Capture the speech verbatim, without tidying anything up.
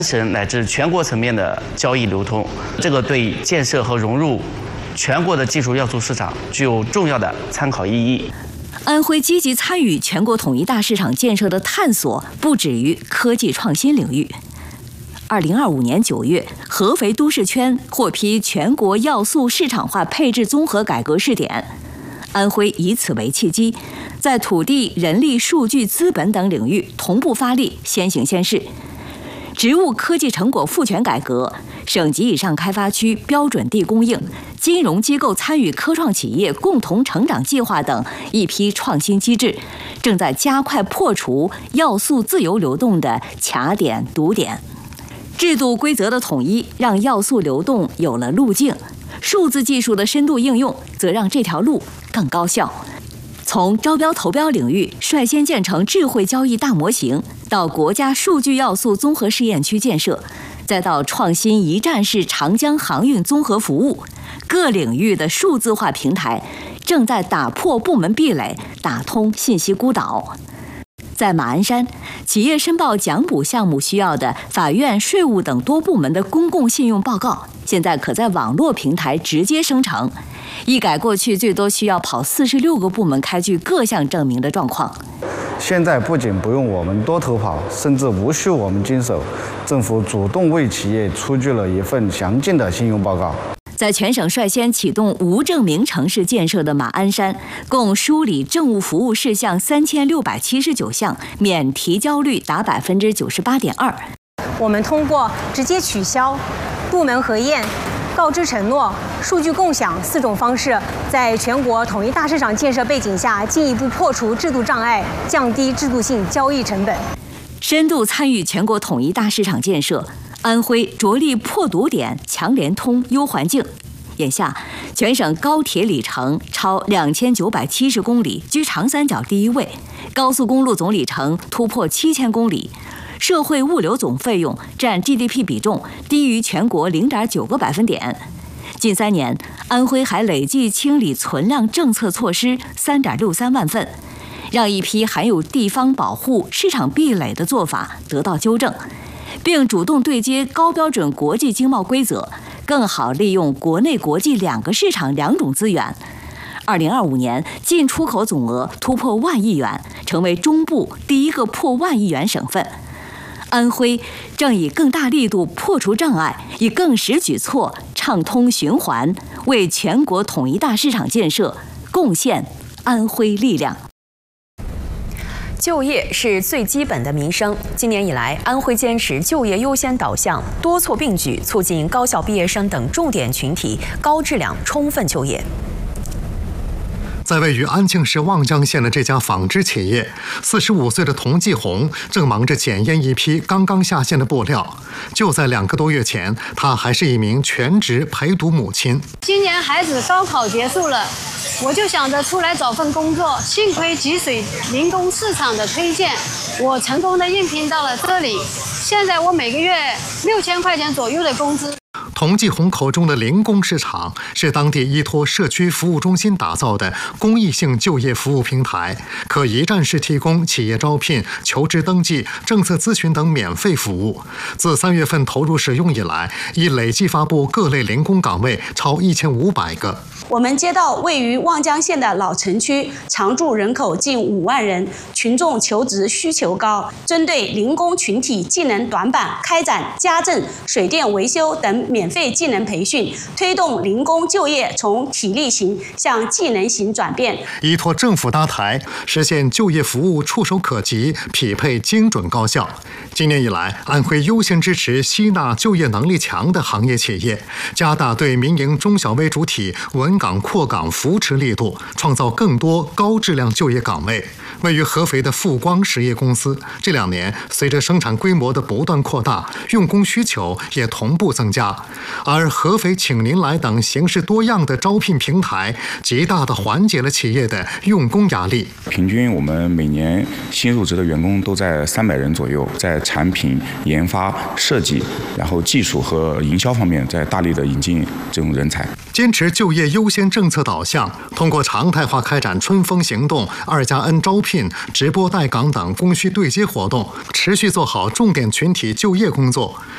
省乃至全国层面的交易流通，这个对建设和融入全国的技术要素市场具有重要的参考意义。 安徽积极参与全国统一大市场建设的探索，不止于科技创新领域。二零二五年九月，合肥都市圈获批全国要素市场化配置综合改革试点，安徽以此为契机，在土地、人力、数据、资本等领域同步发力，先行先试。职务科技成果赋权改革、省级以上开发区标准地供应、金融机构参与科创企业共同成长计划等一批创新机制，正在加快破除要素自由流动的卡点堵点。制度规则的统一让要素流动有了路径，数字技术的深度应用则让这条路更高效。从招标投标领域率先建成智慧交易大模型，到国家数据要素综合试验区建设，再到创新一站式长江航运综合服务，各领域的数字化平台正在打破部门壁垒，打通信息孤岛。在马鞍山，企业申报奖补项目需要的法院、税务等多部门的公共信用报告，现在可在网络平台直接生成。一改过去最多需要跑四十六个部门开具各项证明的状况。 现在不仅不用我们多投跑，甚至无需我们经手，政府主动为企业出具了一份详尽的信用报告。 在全省率先启动无证明城市建设的马鞍山，共梳理政务服务事项三千六百七十九项，免提交率达百分之九十八点二。 我们通过直接取消、部门核验、告知承诺、数据共享四种方式，在全国统一大市场建设背景下，进一步破除制度障碍，降低制度性交易成本。 深度参与全国统一大市场建设，安徽着力破堵点、强联通、优环境。眼下，全省高铁里程超两千九百七十公里，居长三角第一位；高速公路总里程突破七千公里。社会物流总费用占 G D P 比重低于全国零点九个百分点。近三年，安徽还累计清理存量政策措施三点六三万份，让一批含有地方保护、市场壁垒的做法得到纠正，并主动对接高标准国际经贸规则，更好利用国内国际两个市场两种资源。二零二五年进出口总额突破万亿元，成为中部第一个破万亿元省份。安徽正以更大力度破除障碍，以更实举措畅通循环，为全国统一大市场建设贡献安徽力量。 就业是最基本的民生。今年以来，安徽坚持就业优先导向，多措并举，促进高校毕业生等重点群体高质量充分就业。 在位于安庆市望江县的这家纺织企业，四十五岁的童继红正忙着检验一批刚刚下线的布料。就在两个多月前，她还是一名全职陪读母亲。 今年孩子高考结束了，我就想着出来找份工作。幸亏吉水零工市场的推荐，我成功的应聘到了这里。现在我每个月六千块钱左右的工资。 童继红口中的零工市场是当地依托社区服务中心打造的公益性就业服务平台，可一站式提供企业招聘、求职登记、政策咨询等免费服务。自三月份投入使用以来，已累计发布各类零工岗位超一千五百个。 我们接到位于望江县的老城区，常住人口近五万人，群众求职需求高，针对零工群体技能短板，开展家政、水电维修等免费技能培训，推动零工就业从体力型向技能型转变。 依托政府搭台，实现就业服务触手可及、匹配精准高效。今年以来，安徽优先支持吸纳就业能力强的行业企业，加大对民营中小微主体稳岗扩岗扶持力度，创造更多高质量就业岗位。位于合肥的富光实业公司，这两年随着生产规模的不断扩大，用工需求也同步增加。而合肥请您来等形式多样的招聘平台，极大地缓解了企业的用工压力。 平均我们每年新入职的员工都在三百人左右，在产品研发、设计，然后技术和营销方面，在大力的引进这种人才。 坚持就业优先政策导向，通过常态化开展春风行动、二加 N 招聘、直播带岗等供需对接活动，持续做好重点群体就业工作。